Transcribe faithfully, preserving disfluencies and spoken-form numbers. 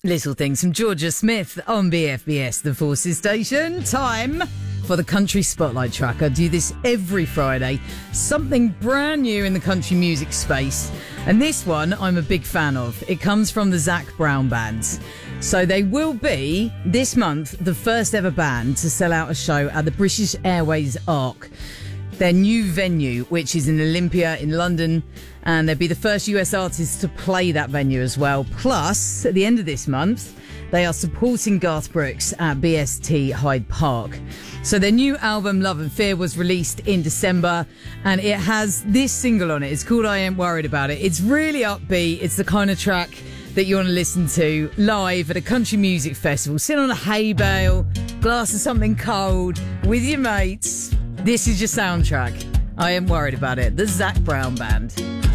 Little Things from Georgia Smith on B F B S, the Forces Station. Time for the Country Spotlight track. I do this every Friday. Something brand new in the country music space. And this one I'm a big fan of. It comes from the Zac Brown Band. So they will be, this month, the first ever band to sell out a show at the British Airways Arc, their new venue, which is in Olympia in London, and they'll be the first U S artists to play that venue as well. Plus, at the end of this month, they are supporting Garth Brooks at B S T Hyde Park. So their new album, Love and Fear, was released in December, and it has this single on it. It's called I Ain't Worried About It. It's really upbeat. It's the kind of track that you want to listen to live at a country music festival. Sit on a hay bale, glass of something cold, with your mates. This is your soundtrack. I Ain't Worried About It. The Zac Brown Band.